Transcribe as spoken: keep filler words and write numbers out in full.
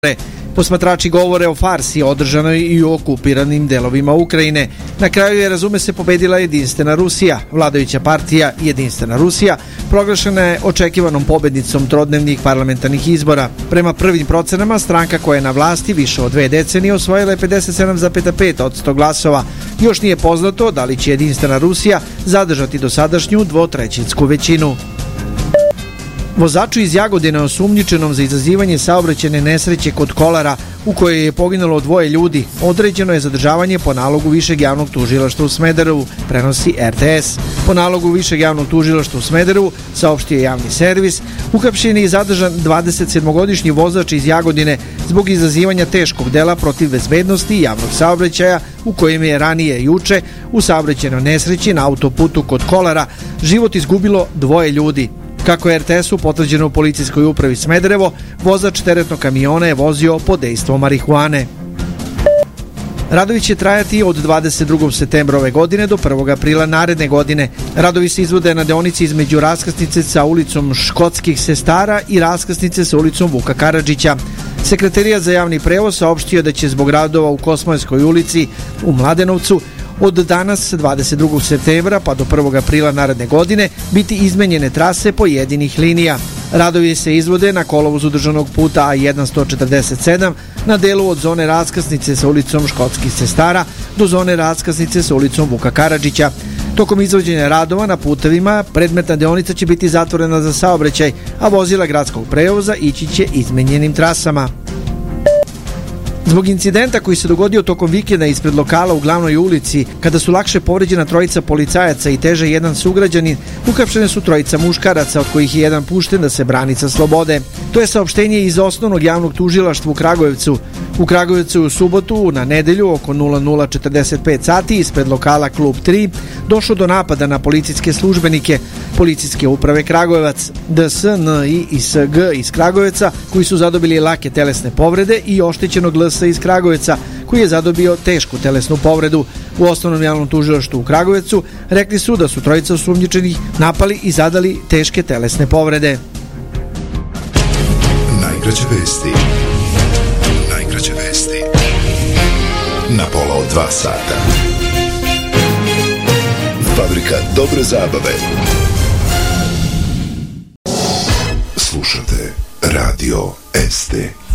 Posmatrači govore o farsi održanoj i u okupiranim delovima Ukrajine. Na kraju je, razume se, pobedila Jedinstvena Rusija. Vladajuća partija Jedinstvena Rusija proglašena je očekivanom pobednicom trodnevnih parlamentarnih izbora. Prema prvim procenama, stranka koja je na vlasti više od dve decenije osvojila je pedeset sedam zarez pet posto glasova. Još nije poznato da li će Jedinstvena Rusija zadržati dosadašnju dvotrećinsku većinu. Vozaču iz Jagodine osumnjičenom za izazivanje saobraćajne nesreće kod Kolara, u kojoj je poginulo dvoje ljudi, određeno je zadržavanje po nalogu Višeg javnog tužilaštva u Smederevu, prenosi R T S. Po nalogu Višeg javnog tužilaštva u Smederevu, saopštio je javni servis, uhapšen je i zadržan dvadesetsedmogodišnji vozač iz Jagodine zbog izazivanja teškog dela protiv bezbednosti i javnog saobraćaja, u kojem je ranije juče u saobraćajnoj nesreći na autoputu kod Kolara život izgubilo dvoje ljudi. Kako je R T S-u potvrđeno u policijskoj upravi Smederevo, vozač teretnog kamiona je vozio pod dejstvom marihuane. Radovi će trajati od dvadeset drugog septembra ove godine do prvog aprila naredne godine. Radovi se izvode na deonici između raskrsnice sa ulicom Škotskih sestara i raskrsnice sa ulicom Vuka Karadžića. Sekretarijat za javni prevoz saopštio da će zbog radova u Kosmajskoj ulici u Mladenovcu od danas dvadeset drugog septembra pa do prvog aprila naredne godine biti izmenjene trase pojedinih linija. Radovi se izvode na kolovozu državnog puta A sto četrdeset sedam na delu od zone raskrsnice sa ulicom Škotskih sestara do zone raskrsnice sa ulicom Vuka Karadžića. Tokom izvođenja radova na putevima predmetna deonica će biti zatvorena za saobraćaj, a vozila gradskog prevoza ići će izmenjenim trasama. Zbog incidenta koji se dogodio tokom vikenda ispred lokala u Glavnoj ulici, kada su lakše povređena trojica policajaca i teže jedan sugrađanin, uhapšene su trojica muškaraca, od kojih je jedan pušten da se brani sa slobode. To je saopštenje iz osnovnog javnog tužilaštva u Kragujevcu. U Kragujevcu u subotu na nedelju oko nula nula četrdeset pet sati ispred lokala Klub tri došlo do napada na policijske službenike Policijske uprave Kragujevac, D S, N, I i S G iz Kragujevca, koji su zadobili lake telesne povrede, i oštećenog L S iz Kragujevca, koji je zadobio tešku telesnu povredu. U osnovnom javnom tužilaštvu u Kragujevcu rekli su da su trojica osumnjičenih napali i zadali teške telesne povrede. Najkraće vesti. Najkraće vesti. Na pola od dva sata. Fabrika dobre zabave. Slušate Radio S T.